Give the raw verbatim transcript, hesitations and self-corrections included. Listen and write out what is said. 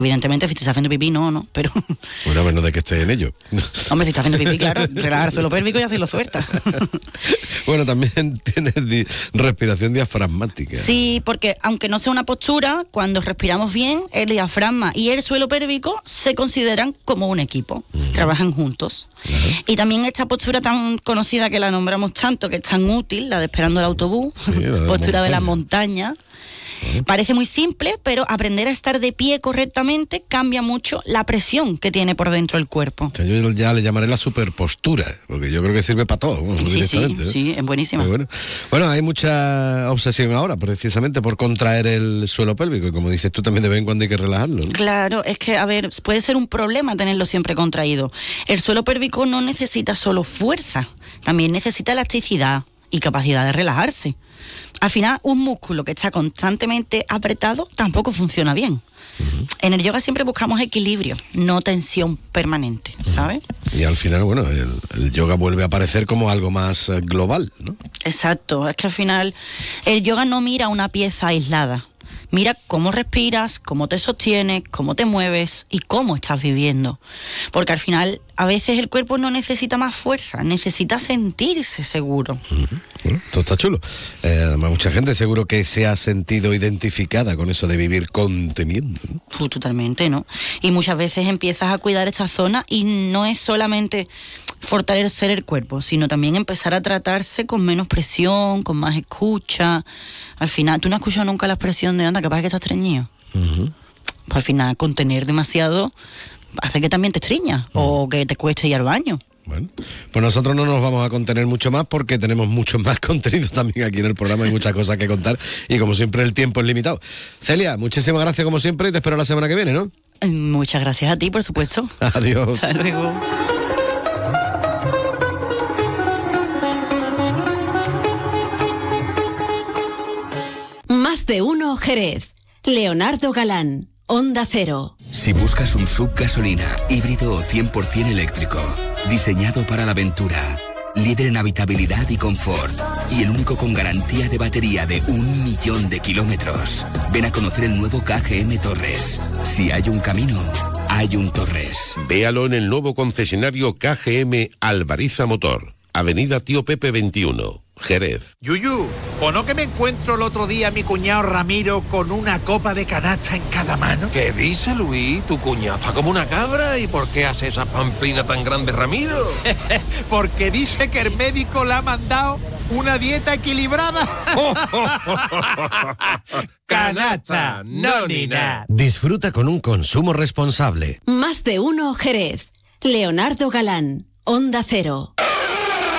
Evidentemente, si estás haciendo pipí, no, no, pero... Bueno, a menos de que estés en ello. Hombre, si estás haciendo pipí, claro, relajar el suelo pélvico y hacerlo suelta. Bueno, también tienes di- respiración diafragmática. Sí, porque aunque no sea una postura, cuando respiramos bien, el diafragma y el suelo pélvico se consideran como un equipo, uh-huh. trabajan juntos. Uh-huh. Y también esta postura tan conocida que la nombramos tanto, que es tan útil, la de esperando el autobús, sí, de postura montaña. de la montaña. Parece muy simple, pero aprender a estar de pie correctamente cambia mucho la presión que tiene por dentro el cuerpo. O sea, yo ya le llamaré la superpostura, porque yo creo que sirve para todo. Bueno, sí, sí, ¿eh? sí, es buenísima. Bueno. bueno, hay mucha obsesión ahora, precisamente por contraer el suelo pélvico, y como dices tú, también de vez en cuando hay que relajarlo, ¿no? Claro, es que, a ver, puede ser un problema tenerlo siempre contraído. El suelo pélvico no necesita solo fuerza, también necesita elasticidad y capacidad de relajarse. Al final, un músculo que está constantemente apretado tampoco funciona bien. Uh-huh. En el yoga siempre buscamos equilibrio, no tensión permanente, ¿sabes? Uh-huh. Y al final, bueno, el, el yoga vuelve a aparecer como algo más uh, global, ¿no? Exacto, es que al final el yoga no mira una pieza aislada. Mira cómo respiras, cómo te sostienes, cómo te mueves y cómo estás viviendo. Porque al final, a veces el cuerpo no necesita más fuerza, necesita sentirse seguro. Uh-huh. Bueno, esto está chulo. Eh, además, mucha gente seguro que se ha sentido identificada con eso de vivir conteniendo, ¿no? Uh, totalmente, ¿no? Y muchas veces empiezas a cuidar esta zona y no es solamente fortalecer el cuerpo, sino también empezar a tratarse con menos presión, con más escucha. Al final, ¿tú no has escuchado nunca la expresión de anda, que pasa que estás estreñido? Uh-huh. Pues al final, contener demasiado hace que también te estreñas uh-huh. o que te cueste ir al baño. Bueno, pues nosotros no nos vamos a contener mucho más porque tenemos mucho más contenido también aquí en el programa, hay muchas cosas que contar y como siempre el tiempo es limitado. Celia, muchísimas gracias como siempre y te espero la semana que viene, ¿no? Muchas gracias a ti, por supuesto. Adiós. Hasta luego. Más de uno Jerez. Leonardo Galán, Onda Cero. Si buscas un S U V gasolina, híbrido o cien por ciento eléctrico, diseñado para la aventura, líder en habitabilidad y confort, y el único con garantía de batería de un millón de kilómetros, ven a conocer el nuevo K G M Torres. Si hay un camino, hay un Torres. Véalo en el nuevo concesionario K G M Alvariza Motor, Avenida Tío Pepe veintiuno, Jerez. Yuyu, ¿o no que me encuentro el otro día a mi cuñado Ramiro con una copa de canasta en cada mano? ¿Qué dice, Luis? Tu cuñado está como una cabra. ¿Y por qué hace esa pamplina tan grande, Ramiro? Porque dice que el médico le ha mandado una dieta equilibrada. Canasta, no ni nada. Disfruta con un consumo responsable. Más de uno Jerez. Leonardo Galán, Onda Cero.